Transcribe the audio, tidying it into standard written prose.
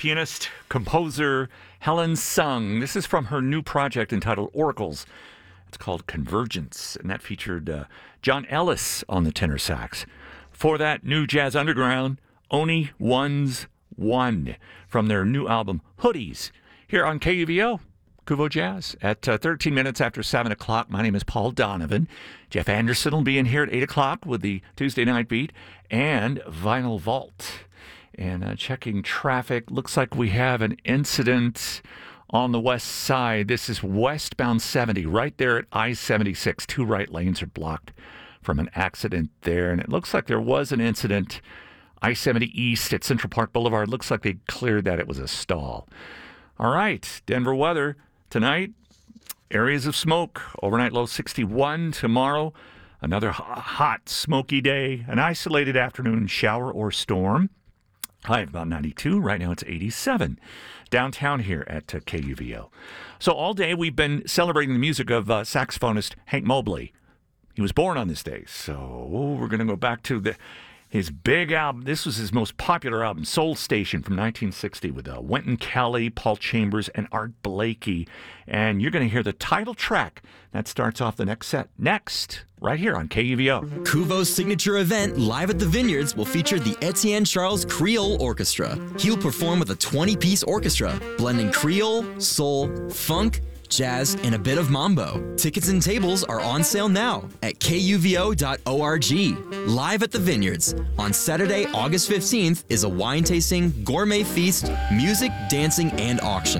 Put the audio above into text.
pianist, composer Helen Sung. This is from her new project entitled Oracles. It's called Convergence, and that featured John Ellis on the tenor sax. For that, New Jazz Underground, Oni One's One, from their new album Hoodies, here on KUVO. Kuvo Jazz at 13 minutes after 7 o'clock. My name is Paul Donovan. Jeff Anderson will be in here at 8 o'clock with the Tuesday Night Beat and Vinyl Vault. And checking traffic, looks like we have an incident on the west side. This is westbound 70, right there at I-76. Two right lanes are blocked from an accident there. And it looks like there was an incident I-70 East at Central Park Boulevard. Looks like they cleared that. It was a stall. All right, Denver weather. Tonight, areas of smoke. Overnight low 61. Tomorrow, another hot, smoky day. An isolated afternoon shower or storm. High of about 92. Right now it's 87. Downtown here at KUVO. So all day we've been celebrating the music of saxophonist Hank Mobley. He was born on this day. So we're going to go back to his big album. This was his most popular album, Soul Station, from 1960, with Wynton Kelly, Paul Chambers, and Art Blakey. And you're going to hear the title track. That starts off the next set. Next, right here on KUVO. Kuvo's signature event, Live at the Vineyards, will feature the Etienne Charles Creole Orchestra. He'll perform with a 20-piece orchestra, blending Creole, soul, funk, jazz, and a bit of mambo. Tickets and tables are on sale now at kuvo.org. Live at the Vineyards on Saturday, August 15th is a wine tasting, gourmet feast, music, dancing, and auction.